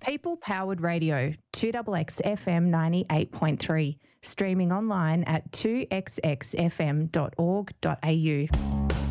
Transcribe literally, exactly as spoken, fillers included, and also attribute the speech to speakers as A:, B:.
A: People Powered Radio, two X X F M ninety-eight point three, streaming online at two x x f m dot org dot a u.